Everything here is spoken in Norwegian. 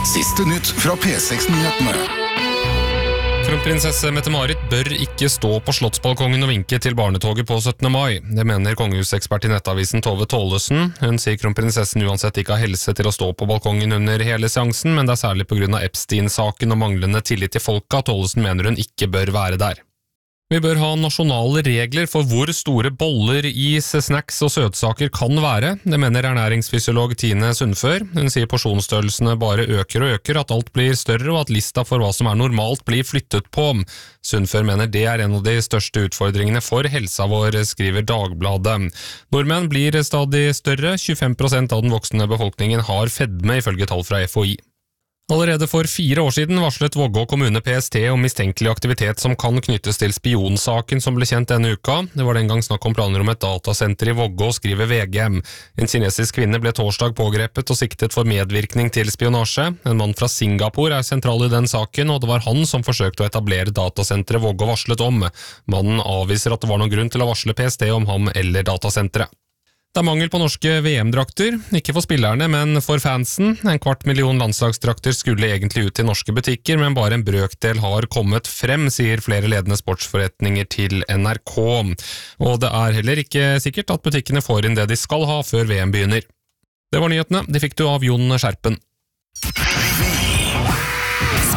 Siste nytt fra P6-nyhetene. Kronprinsesse Mette-Marit bør ikke stå på slottsbalkongen og vinke til barnetoget på 17. mai. Det mener kongehusekspert i nettavisen Tove Tollesen. Hun sier kronprinsessen uansett ikke har helse til å stå på balkongen under hele seansen, men det er særlig på grunn av Epstein-saken og manglende tillit til folka Tollesen mener hun ikke bør være der. Vi bør ha nasjonale regler for hvor store boller, is, snacks og søtsaker kan være. Det mener ernæringsfysiolog Tine Sundfør. Hun sier porsjonsstørrelsene bare øker og øker, at alt blir større og at lista for hva som er normalt blir flyttet på. Sundfør mener det er en av de største utfordringene for helsa vår, skriver Dagbladet. Nordmenn blir stadig større. 25% av den voksne befolkningen har fedme, ifølge tall fra FHI. Allerede for 4 år siden varslet Vågå kommune PST om mistenkelig aktivitet som kan knyttes til spionsaken som ble kjent denne uka. Det var den gang snakk om planer om et datasenter i Vågå, skriver VG. En kinesisk kvinne ble torsdag pågrepet og siktet for medvirkning til spionasje. En mann fra Singapore er sentral i den saken, og det var han som forsøkte å etablere datasenteret Vågå varslet om. Mannen avviser at det var noen grunn til å varsle PST om ham eller datasenteret. Det er mangel på norske VM-drakter, ikke for spillerne, men for fansen. 250 000 landslagsdrakter skulle egentlig ut til norske butikker, men bare en brøkdel har kommet frem, sier flere ledende sportsforretninger til NRK. Og det er heller ikke sikkert at butikkene får inn det de skal ha før VM begynner. Det var nyhetene, de fikk du av Jon Skjerpen.